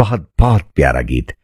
बहुत बहुत प्यारा गीत।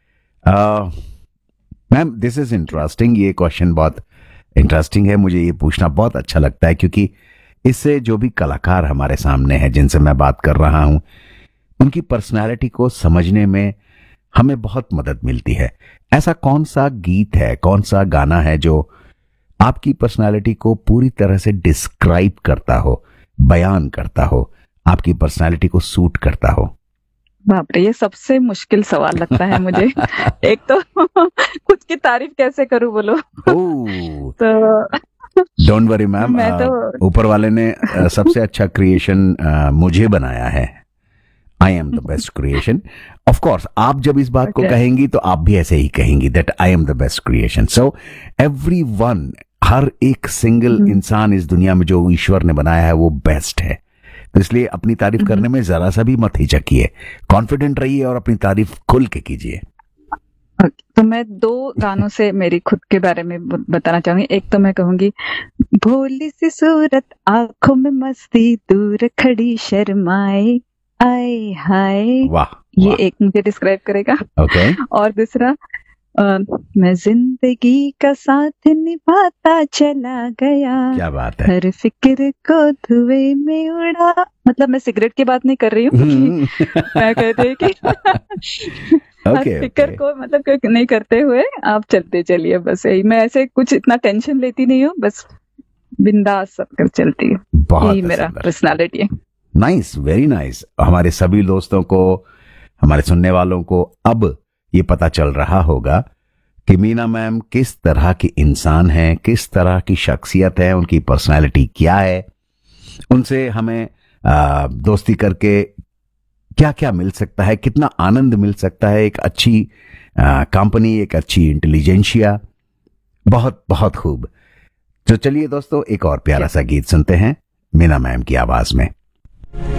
Ma'am, this is interesting. ये क्वेश्चन बहुत इंटरेस्टिंग है, मुझे ये पूछना बहुत अच्छा लगता है, क्योंकि इससे जो भी कलाकार हमारे सामने हैं जिनसे मैं बात कर रहा हूं, उनकी पर्सनालिटी को समझने में हमें बहुत मदद मिलती है। ऐसा कौन सा गीत है, कौन सा गाना है जो आपकी पर्सनालिटी को पूरी तरह से डिस्क्राइब करता हो, बयान करता हो, आपकी पर्सनालिटी को सूट करता हो? बाप रे, ये सबसे मुश्किल सवाल लगता है मुझे। एक तो खुद की तारीफ कैसे करूं बोलो। ओह, तो डोंट वरी मैम, मैं तो ऊपर वाले ने सबसे अच्छा क्रिएशन मुझे बनाया है। I am the best creation. Of course आप जब इस बात को Okay. कहेंगी तो आप भी ऐसे ही कहेंगी that I am the best creation. So everyone, हर एक सिंगल इंसान इस दुनिया में जो ईश्वर ने बनाया है वो बेस्ट है। तो इसलिए अपनी तारीफ करने में जरा सा भी मत हिचकिए, कॉन्फिडेंट रहिए और अपनी तारीफ खुल के कीजिए। तो मैं 2 गानों से मेरी खुद के बारे में बताना चाहूंगी। एक तो मैं कहूंगी, भोली सी सूरत आंखों में मस्ती, दूर खड़ी शर्माए, आए हाय। वाह, ये वाह। एक मुझे डिस्क्राइब करेगा। ओके, और दूसरा, मैं जिंदगी का साथ निभाता चला गया, क्या बात है। हर फिक्र को धुएं में उड़ा। मतलब मैं सिगरेट की बात नहीं कर रही हूँ मैं कहती हूँ कि हर ओके, फिक्र को मतलब कि नहीं करते हुए आप चलते चलिए, बस यही। मैं ऐसे कुछ इतना टेंशन लेती नहीं हूँ, बस बिंदास सब कर चलती हूँ। बहुत यही मेरा सुंदर। पर्सनालिटी है। Nice, very nice. हमारे सभी दोस्तों को, हमारे सुनने वालों को अब ये पता चल रहा होगा कि मीना मैम किस तरह की इंसान है, किस तरह की शख्सियत है, उनकी पर्सनालिटी क्या है, उनसे हमें दोस्ती करके क्या क्या मिल सकता है, कितना आनंद मिल सकता है, एक अच्छी कंपनी, एक अच्छी इंटेलिजेंशिया। बहुत बहुत खूब। तो चलिए दोस्तों, एक और प्यारा सा गीत सुनते हैं मीना मैम की आवाज में।